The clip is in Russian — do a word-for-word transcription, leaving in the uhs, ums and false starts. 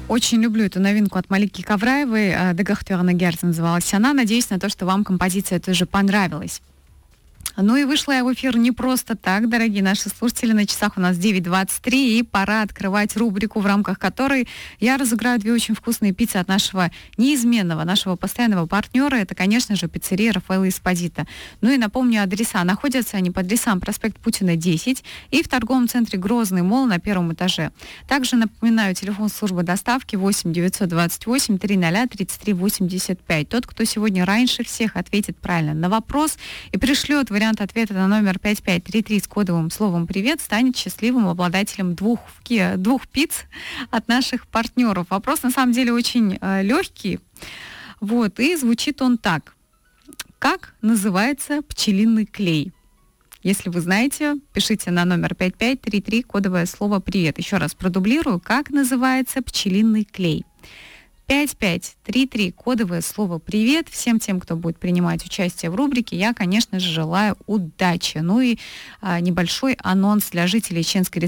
Очень люблю эту новинку от Малики Кавраевой. «Дегахтер на Герц» называлась она. Надеюсь на то, что вам композиция тоже понравилась. Ну и вышла я в эфир не просто так, дорогие наши слушатели. На часах у нас девять двадцать три, и пора открывать рубрику, в рамках которой я разыграю две очень вкусные пиццы от нашего неизменного, нашего постоянного партнера. Это, конечно же, пиццерия Рафаэлло Эспозито. Ну и напомню адреса. Находятся они под адресом проспект Путина, десять, и в торговом центре Грозный молл на первом этаже. Также напоминаю, телефон службы доставки восемь девятьсот двадцать восемь триста тридцать три восемьдесят пять. Тот, кто сегодня раньше всех ответит правильно на вопрос и пришлет вариант ответа на номер пять пять три три с кодовым словом «Привет», станет счастливым обладателем двух, двух пиц от наших партнеров. Вопрос на самом деле очень э, легкий. Вот, и звучит он так. Как называется пчелиный клей? Если вы знаете, пишите на номер пять пять три три кодовое слово «Привет». Еще раз продублирую. Как называется пчелиный клей? пять пять три три, кодовое слово «Привет». Всем тем, кто будет принимать участие в рубрике, я, конечно же, желаю удачи. Ну и а, небольшой анонс для жителей Ченской Республики.